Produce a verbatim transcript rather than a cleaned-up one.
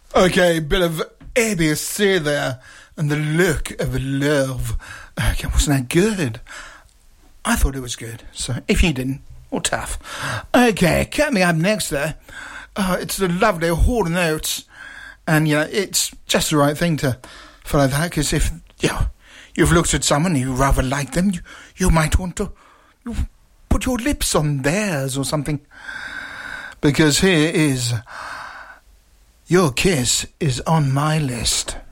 Okay, bit of A B C there, and the look of love. Okay, wasn't that good? I thought it was good, so if you didn't, well, tough. Okay, coming up next there, uh, it's the lovely Hall and Oates, and, you know, it's just the right thing to follow that, because if, you know, you've looked at someone and you rather like them, you, you might want to you put your lips on theirs or something, because here is Your Kiss Is On My List.